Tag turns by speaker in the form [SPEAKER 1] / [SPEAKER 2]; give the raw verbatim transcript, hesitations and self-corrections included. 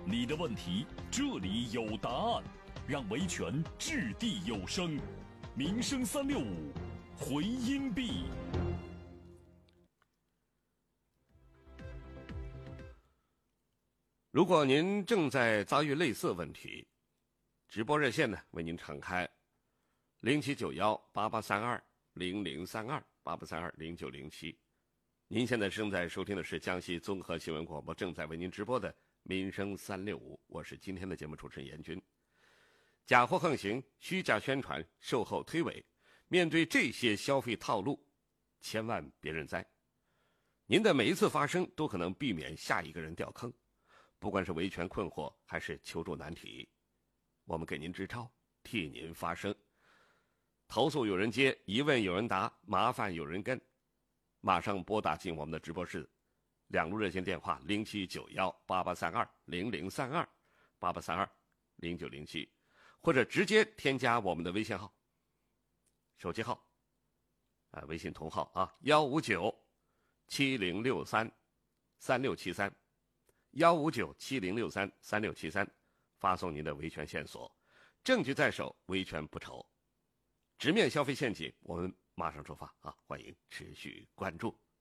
[SPEAKER 1] 你的问题这里有答案，让维权掷地有声。民生三六五，回音壁。
[SPEAKER 2] 如果您正在遭遇类似问题，直播热线呢为您敞开，零七九幺八八三二零零三二八八三二零九零七。您现在正在收听的是江西综合新闻广播正在为您直播的民生三六五，我是今天的节目主持人严军。假货横行，虚假宣传，售后推诿，面对这些消费套路，千万别认栽。您的每一次发声都可能避免下一个人掉坑。不管是维权困惑还是求助难题，我们给您支招，替您发声。投诉有人接，疑问有人答，麻烦有人跟。马上拨打进我们的直播室，两路热线电话零七九幺八八三二零零三二八八三二零九零七，或者直接添加我们的微信号、手机号、啊微信同号啊幺五九七零六三三六七三。幺五九七零六三三六七三，发送您的维权线索，证据在手，维权不愁。直面消费陷阱，我们马上出发啊！欢迎持续关注。